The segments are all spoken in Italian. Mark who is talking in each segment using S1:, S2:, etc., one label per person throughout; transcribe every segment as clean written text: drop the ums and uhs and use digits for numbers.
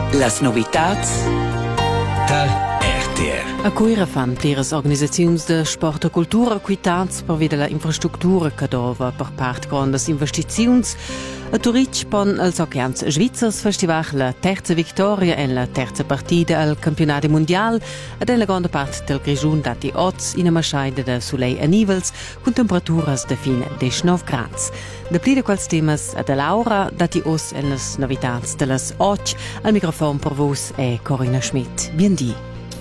S1: Las novitats da RTR.
S2: A Coira fan pliras organisaziuns de sport e cultura quitats per via la infrastructura che dova per part grandes investiziuns. A Turic pon als Oceans Svizzers festival la terza vittoria e la terza partida al campionato mondial ed è la grande parte del Grigiun dati oz in una maschaida de Soleil e Nivels con temperaturas de fin 19 grads. De pli de quals temas a de Laura dati os en las novitats de las 8 al microfon per vos è Corinna Schmidt. Biendi.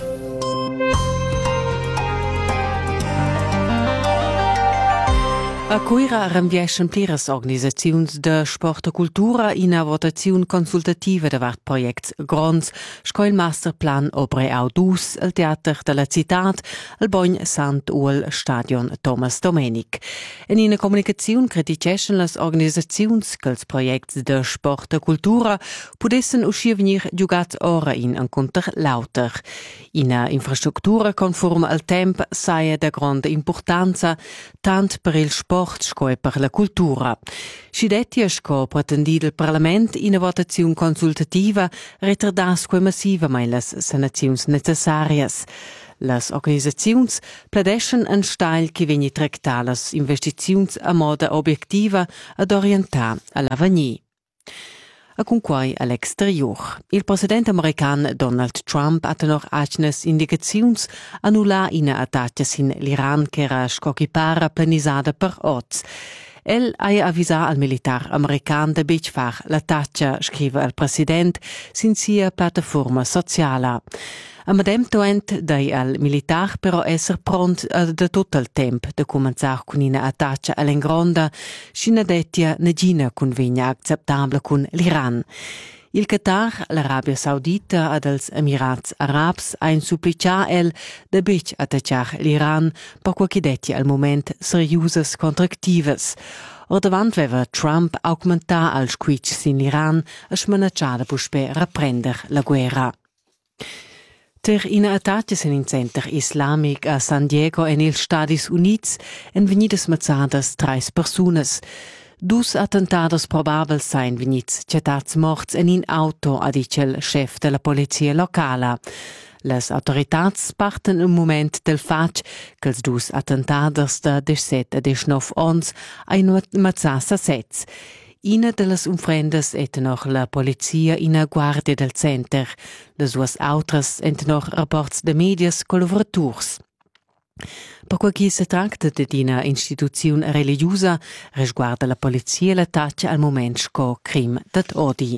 S2: A Coira ranvieschen pliras organisaziuns de sport e cultura in a votaziun consultativa davart projects gronds, sco il masterplan Obre Audus, il Teater de la Citat, il Bogn Sant-Uel Stadion Thomas Domenic. In una comunicaziun criticeschen las organisaziuns che ils projects de sport e cultura pudessen uscir venir giugat ora in encontr lauter. In a infrastructura conforme al temp saia de grande importanza, tant per il sport sco per la cultura. Scidetti sco pretendid il Parlament in a votaziun consultativa retardasque massiva mai las sanaziuns necessarias. Las organisaziuns pladeschen en stail che vegni tractar las investiziuns a moda obiectiva ad orientar all'avenir. A cunquai all'exterior. Il presidente american Donald Trump ha tenor acnes indicaziuns annular ina attaccias in l'Iran che era scocchipara planisada per oz. El ha avvisà al militar american de bec far l'attaccia, scrive il president, sin sia piattaforma sociala. A medem toent dei al militar però esser pront de tot il temp de començar con ina attaccia all'engronda, scina detia negina convegna acceptabla con l'Iran. Il Qatar, l'Arabia Saudita ed els Emirats Arabs ein supplicar el de bec attacciar l'Iran per qualche detia al moment seriusas contractives. Or davant veva Trump augmentar al squitch sin l'Iran e smanacciada puspe reprender la guerra. Ter ina attaccias in center islamic a San Diego en ils Stadis Units en venidas mazzadas 3 personas. 2 attentados probabels sain venits cetats morts en in auto, ha dice il chef de la polizia locala. Las autoritats parten un moment del fac che els 2 attentados de 17 e 19 ons ein mazzassa sets. Ina de las umfrendas et noch la polizia ina guardia del center. Les duas autras ent noch rapports de medias collaboraturs. Per quel che si tratta di una istituzione religiosa, risguarda la polizia l'attacca al moment sco crim dat odi.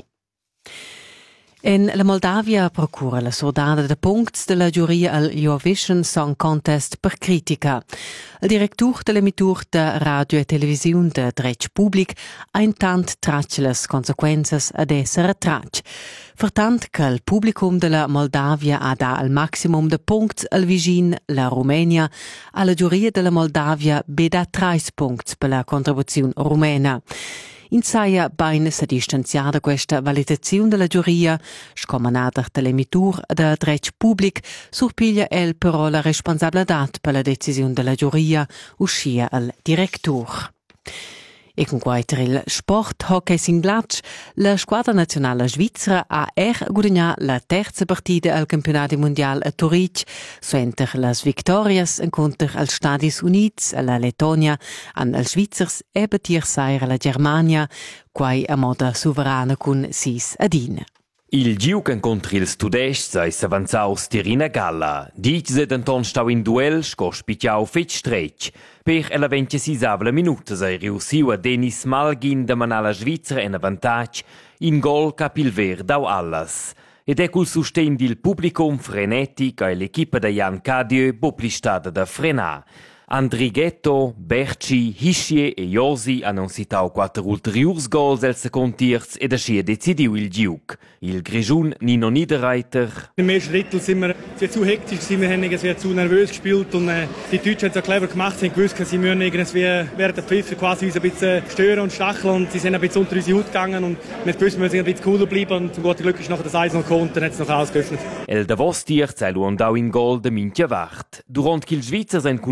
S2: En la Moldavia procura la sordada de puncts de la giuria al Eurovision Song Contest per critica. Il director de l'emitur de radio e televisiun de dretg public ha intant tracce las consequenzas ad essere trac. Vertant che il publicum de la Moldavia ha da al maximum de puncts al vicin la Romania, alla giuria de la Moldavia beda 3 puncts per la contribuzione rumena. In saia bain sa distanziada questa validazione della giuria, scomanata dall'emitur da dretg public, surpiglia el però la responsabilità per la decisione della giuria, uscia al director. E con quaiter il sport hockey singlatsch, la squadra nazionale svizzera ha guadagnato la terza partita al campionato mondiale a Turic, suenter las victorias incontro al Stadis Units, alla Lettonia, an al Svizzers e batir sair alla Germania, quai a moda sovrana con 6-1.
S3: Il giucan contro il Studest sei s'avanzaus tirina galla. Dic se denton stau in duel sco spicciau fetg stretg. Per la 26ª minuta sei riussiu a Denis Malgin da manala Svizzera en avantatg in gol cap il ver dau allas. Ed è col sustegn dil publicum frenetic e l'equipa da Jan Cadieu boplistada da frenar. Andrighetto, Berci, Hischier e Josi hanno citau 4 ulteriors goals el second tiers ed ascia decidiu il giuc. Il Grigiun Nino Niederreiter.
S4: Im ersten Drittel sind wir zu hektisch gewesen, wir haben irgendwie zu nervös gespielt und die Deutschen haben es so clever gemacht, sie haben gewusst, sie müssen irgendwie während der Pfiffe quasi uns ein bisschen stören und stacheln und sie sind ein bisschen unter unsere Haut gegangen und wir wussten, wir müssen ein bisschen cooler bleiben und zum guten Glück ist nachher das 1 noch gekommen und dann hat es noch ausgeöffnet.
S3: El Davos tiers ei luandau in Goal de Mintja Wart. Durant qu'il Schweizer sein cun 9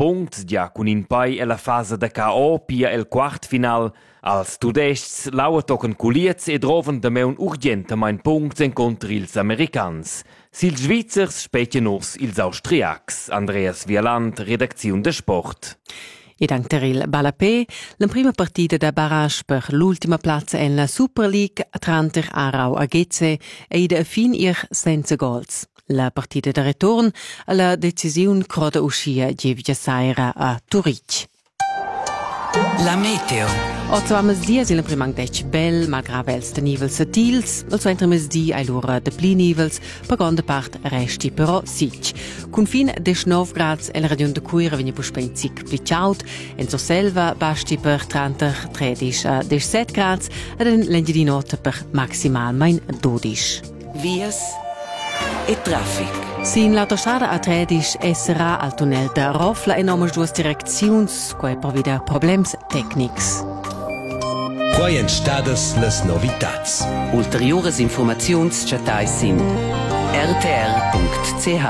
S3: punts, già cun in pai e la fase da KO pia el quart final. Als tudests laua tocan culiez e droven da meun urgentamain punts encontr ils americans. Sils Schweizers spetien us ils austriacs. Andreas Wieland, Redaktion de Sport.
S2: E dank Teril Balapé, la prima partida da barrage per l'ultima plazza en la Super League tranter Aarau a Geze e da fin ir senza gols. La partida de retorn alla decisiun croda uscia Gevgia Saira a Turic.
S1: La meteo.
S2: Otto amas dies il primang dec bel, malgrado els de nivels satils, also entre mes di ai lura de pli nivels, per grande part resti però sic. Con fin de 9 grads e la regione de Cuira vegna puspein zic pli ciaut, en so selva basti per 13 a 17 grads, ed en l'engi di notte per maximal main 12.
S1: Vias e traffic.
S2: Sin l'autostrada A13 esserà al tunnel da Rofla e nomas duas direcziuns, quai per vida problems tecnics.
S5: Quai en stadas las novitats.
S1: Ulteriores informaziuns chatai sin rtr.ch.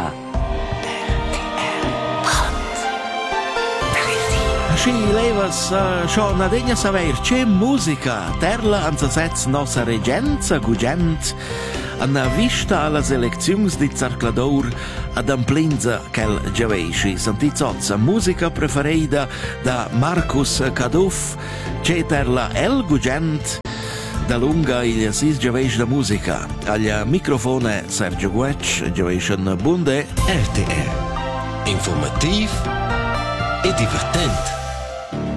S6: Schi levas schon a degna saver c'è musica. Terla anza sets nossa regenza gugent. Anna vista alla seleczions di Zarclador ad amplinza quel giavesci. Santizozza musica preferida da Marcus Caduff. C'è terla el gugent. Da lunga il sis giavesci da musica. Agli microfone Sergio Guec, giavescian bunde.
S5: RTR. Informativ e divertent.